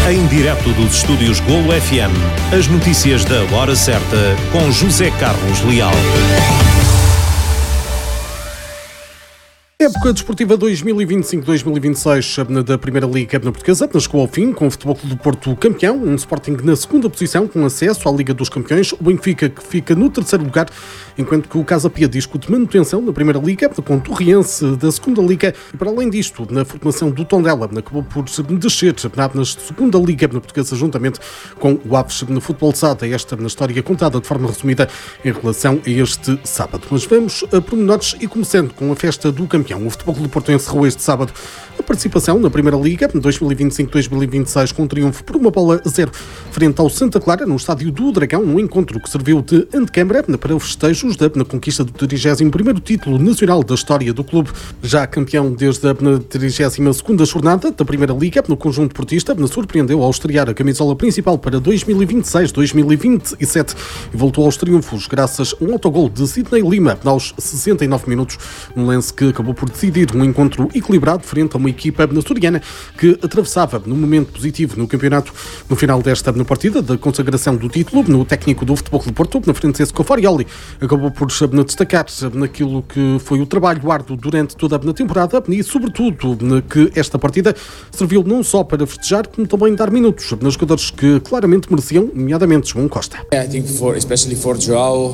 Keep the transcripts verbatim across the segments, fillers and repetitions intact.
Em direto dos estúdios Golo F M, as notícias da hora certa com José Carlos Leal. Época desportiva dois mil e vinte e cinco dois mil e vinte e seis da Primeira Liga Portuguesa chegou ao fim, com o Futebol Clube do Porto campeão, um Sporting na segunda posição, com acesso à Liga dos Campeões, o Benfica que fica no terceiro lugar, enquanto que o Casa Pia discute manutenção na Primeira Liga, com o Torriense da segunda Liga, e para além disto, na formação do Tondela, acabou por descer na segunda Liga Portuguesa, juntamente com o Aves no Futebol Sada, esta na história contada de forma resumida em relação a este sábado. Mas vamos a pormenores e começando com a festa do campeão. O Futebol Clube do Porto encerrou este sábado a participação na Primeira Liga dois mil e vinte e cinco dois mil e vinte e seis com um triunfo por uma bola a zero frente ao Santa Clara no estádio do Dragão, num encontro que serviu de antecâmara para os festejos da na conquista do trigésimo primeiro título nacional da história do clube. Já campeão desde a trigésima segunda jornada da Primeira Liga, no conjunto portista, surpreendeu ao estrear a camisola principal para dois mil e vinte e seis dois mil e vinte e sete e voltou aos triunfos graças a um autogol de Sidney Lima aos sessenta e nove minutos, um lance que acabou por decidir um encontro equilibrado frente a uma equipa açoriana que atravessava num momento positivo no campeonato. No final desta na partida da consagração do título, no técnico do Futebol Clube do Porto, na Francesco Farioli, acabou por destacar naquilo que foi o trabalho árduo durante toda a temporada e, sobretudo, que esta partida serviu não só para festejar, como também dar minutos nos jogadores que claramente mereciam, nomeadamente João Costa. I think for especially for João,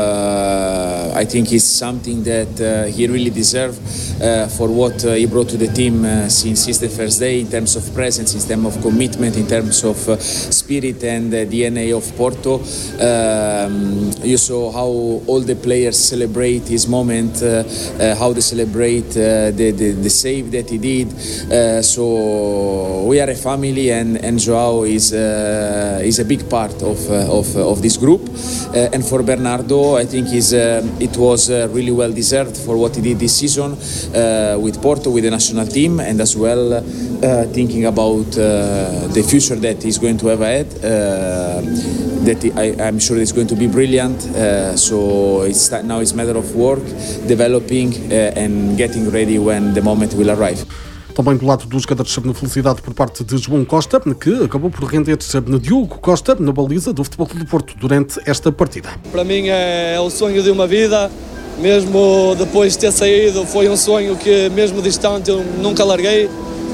uh, I think it's something that uh, he really deserves uh, for what uh, he brought to the team uh, since the first day, in terms of presence, in terms of commitment, in terms of uh, spirit and uh, D N A of Porto. Um, you saw how all the players celebrate his moment, uh, uh, how they celebrate uh, the, the the save that he did. Uh, so we are a family, and and João is uh, is a big part of uh, of of this group. Uh, and for Bernardo, I think is uh, it was uh, really well deserved for what he did this season uh, with Porto, with the national team, and as well uh, thinking about uh, the future that he's going to have ahead. Uh, that I, I'm sure is going to be brilliant. Uh, so it's now it's a matter of work, developing uh, and getting ready when the moment will arrive. Também do lado dos jogadores na felicidade por parte de João Costa, que acabou por render na Diogo Costa na baliza do Futebol Clube do Porto durante esta partida. Para mim é o sonho de uma vida, mesmo depois de ter saído, foi um sonho que mesmo distante eu nunca larguei,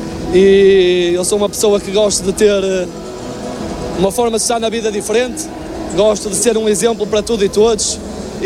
e eu sou uma pessoa que gosto de ter uma forma de estar na vida diferente, gosto de ser um exemplo para tudo e todos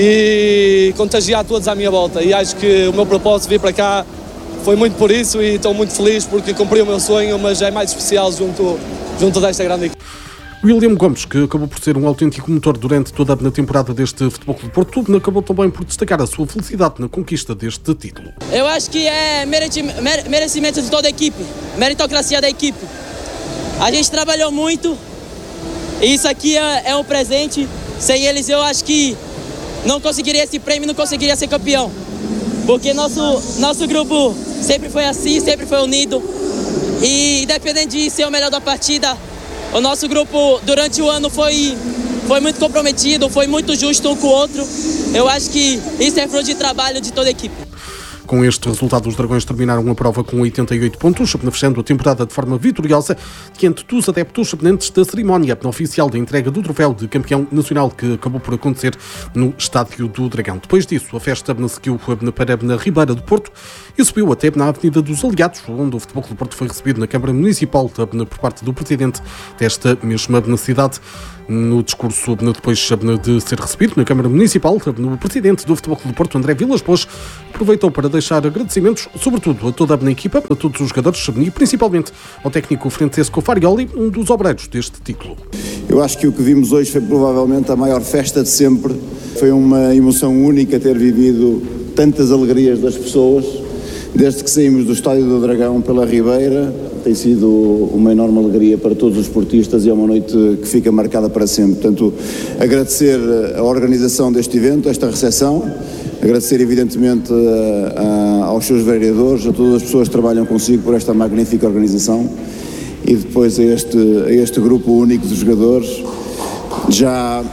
e contagiar todos à minha volta, e acho que o meu propósito de vir para cá foi muito por isso, e estou muito feliz porque cumpri o meu sonho, mas é mais especial junto, junto desta grande equipe. William Gomes, que acabou por ser um autêntico motor durante toda a temporada deste Futebol Clube do Porto, acabou também por destacar a sua felicidade na conquista deste título. Eu acho que é merecimento de toda a equipe, meritocracia da equipe. A gente trabalhou muito e isso aqui é, é um presente. Sem eles eu acho que não conseguiria esse prêmio, não conseguiria ser campeão. Porque nosso, nosso grupo sempre foi assim, sempre foi unido. E independente de ser o melhor da partida, o nosso grupo durante o ano foi, foi muito comprometido, foi muito justo um com o outro. Eu acho que isso é fruto de trabalho de toda a equipe. Com este resultado, os Dragões terminaram a prova com oitenta e oito pontos, fechando a temporada de forma vitoriosa diante dos adeptos antes da cerimónia oficial da entrega do troféu de campeão nacional, que acabou por acontecer no Estádio do Dragão. Depois disso, a festa seguiu para na Ribeira do Porto e subiu até na Avenida dos Aliados, onde o Futebol Clube do Porto foi recebido na Câmara Municipal por parte do presidente desta mesma cidade. No discurso, depois de ser recebido na Câmara Municipal, o presidente do Futebol Clube do Porto, André Vilas Boas, aproveitou para deixar agradecimentos, sobretudo a toda a equipa, a todos os jogadores e principalmente ao técnico Francesco Farioli, um dos obreiros deste título. Eu acho que o que vimos hoje foi provavelmente a maior festa de sempre. Foi uma emoção única ter vivido tantas alegrias das pessoas. Desde que saímos do Estádio do Dragão pela Ribeira, tem sido uma enorme alegria para todos os esportistas e é uma noite que fica marcada para sempre. Portanto, agradecer a organização deste evento, esta recepção, agradecer evidentemente a, a, aos seus vereadores, a todas as pessoas que trabalham consigo por esta magnífica organização e depois a este, a este grupo único de jogadores. Já...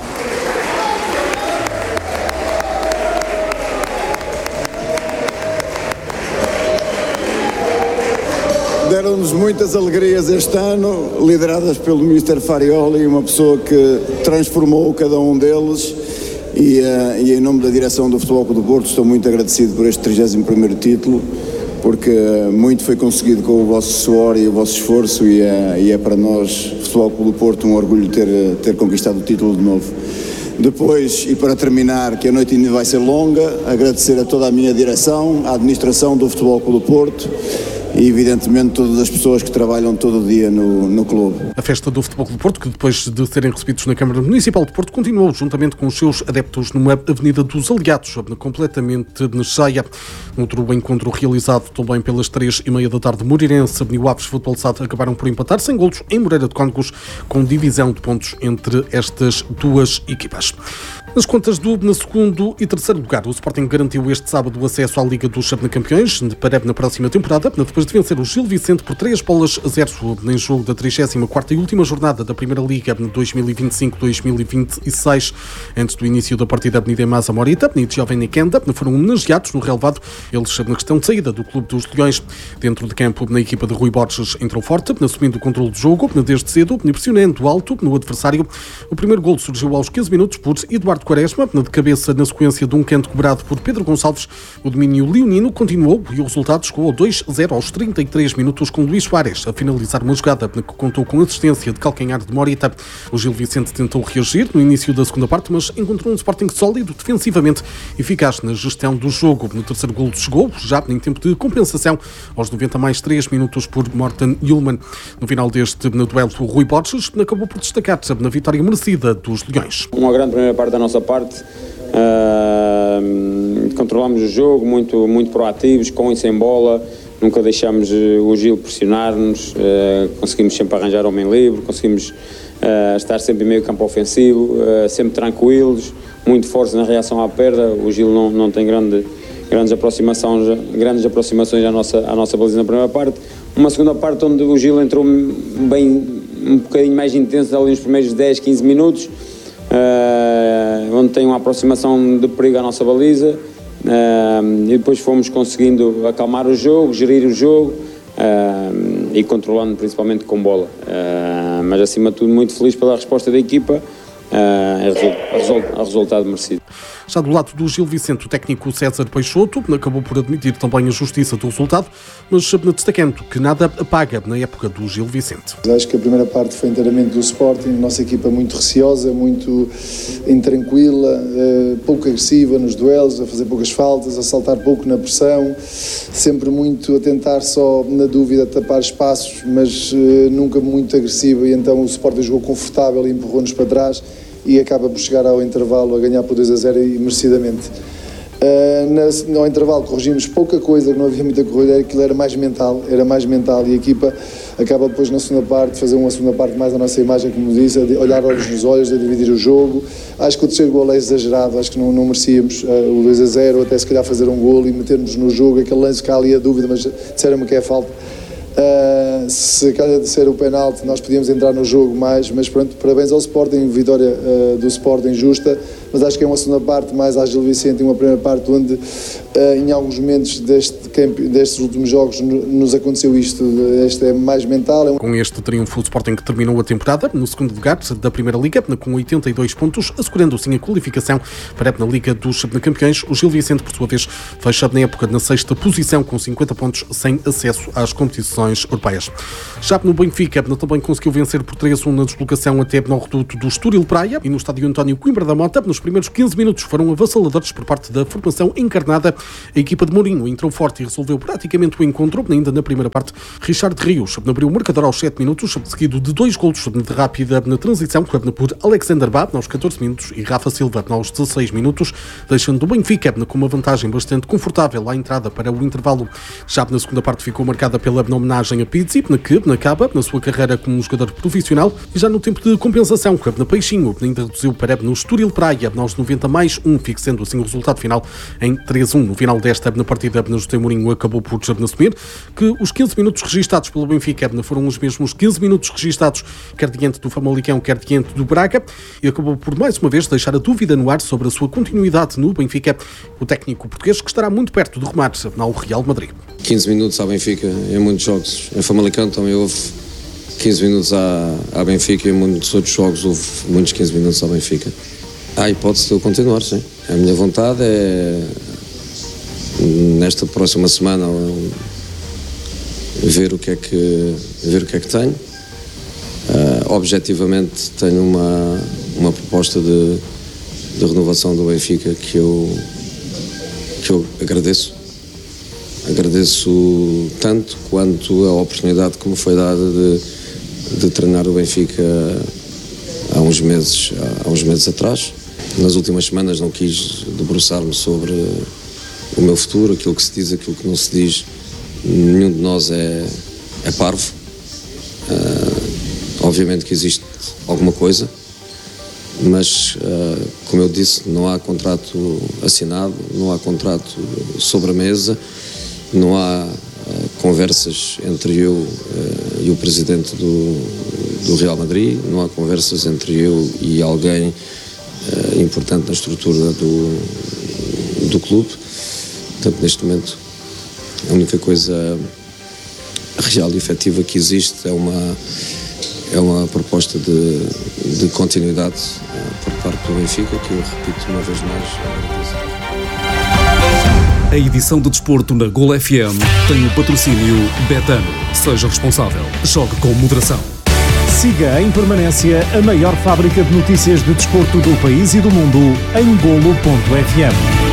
deram-nos muitas alegrias este ano, lideradas pelo mister Farioli, uma pessoa que transformou cada um deles. E, uh, e em nome da direção do Futebol Clube do Porto estou muito agradecido por este trigésimo primeiro título, porque muito foi conseguido com o vosso suor e o vosso esforço, e é, e é para nós, Futebol Clube do Porto, um orgulho ter, ter conquistado o título de novo. Depois, e para terminar, que a noite ainda vai ser longa, agradecer a toda a minha direção, à administração do Futebol Clube do Porto e evidentemente todas as pessoas que trabalham todo o dia no, no clube. A festa do Futebol Clube do Porto, que depois de serem recebidos na Câmara Municipal de Porto, continuou juntamente com os seus adeptos numa Avenida dos Aliados, completamente cheia. Outro encontro realizado também pelas três e meia da tarde, Moreirense, Avenida Aves, Futebol S A D acabaram por empatar sem golos em Moreira de Cónegos, com divisão de pontos entre estas duas equipas. Nas contas do na segundo e terceiro lugar, o Sporting garantiu este sábado o acesso à Liga dos Campeões para na próxima temporada, depois de vencer o Gil Vicente por três bolas a zero em jogo da trigésima quarta e última jornada da Primeira Liga dois mil e vinte e cinco dois mil e vinte e seis. Antes do início da partida, a Avenida Masa Morita e Jovem Kenda foram homenageados no relevado, eles na questão de saída do Clube dos Leões. Dentro de campo, na equipa de Rui Borges entrou forte, assumindo o controle do jogo, desde cedo, pressionando alto no adversário. O primeiro golo surgiu aos quinze minutos por Eduardo Quaresma, de cabeça na sequência de um canto cobrado por Pedro Gonçalves. O domínio leonino continuou e o resultado chegou ao dois a zero aos trinta e três minutos, com Luís Soares a finalizar uma jogada que contou com assistência de calcanhar de Morita. O Gil Vicente tentou reagir no início da segunda parte, mas encontrou um Sporting sólido defensivamente, eficaz na gestão do jogo. No terceiro golo chegou, já em tempo de compensação, aos noventa mais três minutos por Morten Ullmann. No final deste no duelo, o Rui Borges acabou por destacar na vitória merecida dos Leões. Uma grande primeira parte da nossa parte. Uh, controlamos o jogo, muito, muito proativos, com e sem bola, nunca deixámos o Gil pressionar-nos, uh, conseguimos sempre arranjar homem livre, conseguimos uh, estar sempre em meio campo ofensivo, uh, sempre tranquilos, muito fortes na reação à perda. O Gil não, não tem grande, grandes, aproximações, grandes aproximações à nossa, à nossa baliza na primeira parte. Uma segunda parte onde o Gil entrou bem, um bocadinho mais intenso ali nos primeiros dez, quinze minutos, Uh, onde tem uma aproximação de perigo à nossa baliza, uh, e depois fomos conseguindo acalmar o jogo, gerir o jogo uh, e controlando principalmente com bola, uh, mas acima de tudo muito feliz pela resposta da equipa, uh, a resultado merecido. Já do lado do Gil Vicente, o técnico César Peixoto acabou por admitir também a justiça do resultado, mas destacando que nada apaga na época do Gil Vicente. Acho que a primeira parte foi inteiramente do Sporting, a nossa equipa muito receosa, muito intranquila, pouco agressiva nos duelos, a fazer poucas faltas, a saltar pouco na pressão, sempre muito a tentar só na dúvida tapar espaços, mas nunca muito agressiva, e então o Sporting jogou confortável e empurrou-nos para trás e acaba por chegar ao intervalo a ganhar por dois a zero e merecidamente. Uh, na, no intervalo corrigimos pouca coisa, que não havia muita corrida, aquilo era mais mental, era mais mental e a equipa acaba depois na segunda parte, fazer uma segunda parte mais a nossa imagem, como disse, a olhar olhos nos olhos, a dividir o jogo. Acho que o terceiro gol é exagerado, acho que não, não merecíamos uh, o dois a zero, até se calhar fazer um gol e metermos no jogo, aquele lance que há ali a dúvida, mas disseram-me que é falta. Uh, se calhar de ser o penalti nós podíamos entrar no jogo mais, mas pronto, parabéns ao Sporting, vitória uh, do Sporting justa, mas acho que é uma segunda parte mais à Gil Vicente e uma primeira parte onde uh, em alguns momentos deste campo, destes últimos jogos nos aconteceu isto, este é mais mental. É um... Com este triunfo o Sporting terminou a temporada no segundo lugar da Primeira Liga com oitenta e dois pontos, assegurando assim a qualificação para a Liga dos Campeões. O Gil Vicente, por sua vez, fecha na época na sexta posição com cinquenta pontos, sem acesso às competições europeias. Já no Benfica também conseguiu vencer por três a um na deslocação até no reduto do Estoril Praia e no estádio António Coimbra da Mota. Nos primeiros quinze minutos foram avassaladores por parte da formação encarnada. A equipa de Mourinho entrou forte e resolveu praticamente o encontro. Ainda na primeira parte, Richard Rios abriu o marcador aos sete minutos, seguido de dois golos de rápida na transição por Alexander Bab aos catorze minutos e Rafa Silva aos dezasseis minutos, deixando o Benfica com uma vantagem bastante confortável à entrada para o intervalo. Já na segunda parte ficou marcada pela homenagem a Pizzi, que acaba na sua carreira como um jogador profissional, e já no tempo de compensação, na Peixinho ainda reduziu para no Estoril Praia aos noventa mais um, fixando assim o resultado final em três a um. No final desta na partida, José Mourinho Mourinho acabou por assumir que os quinze minutos registados pelo Benfica foram os mesmos quinze minutos registados quer diante do Famalicão, quer diante do Braga, e acabou por mais uma vez deixar a dúvida no ar sobre a sua continuidade no Benfica, o técnico português que estará muito perto de remar ao Real Madrid. quinze minutos ao Benfica em muitos jogos. Em Famalicão também houve quinze minutos à, à Benfica e em muitos outros jogos houve muitos quinze minutos ao Benfica. Há a hipótese de eu continuar, sim. A minha vontade é, nesta próxima semana, ver o que é que, ver o que, é que tenho. Uh, objetivamente tenho uma, uma proposta de, de renovação do Benfica que eu, que eu agradeço. Agradeço tanto quanto a oportunidade que me foi dada de, de treinar o Benfica há uns meses, há uns meses atrás. Nas últimas semanas não quis debruçar-me sobre o meu futuro, aquilo que se diz, aquilo que não se diz. Nenhum de nós é, é parvo. Uh, obviamente que existe alguma coisa, mas, uh, como eu disse, não há contrato assinado, não há contrato sobre a mesa, não há uh, conversas entre eu uh, e o presidente do, do Real Madrid, não há conversas entre eu e alguém uh, importante na estrutura do, do clube. Portanto, neste momento, a única coisa real e efetiva que existe é uma, é uma proposta de, de continuidade uh, por parte do Benfica, que eu repito uma vez mais. A edição de desporto na Gol F M tem o patrocínio Betano. Seja responsável. Jogue com moderação. Siga em permanência a maior fábrica de notícias de desporto do país e do mundo em golo ponto f m.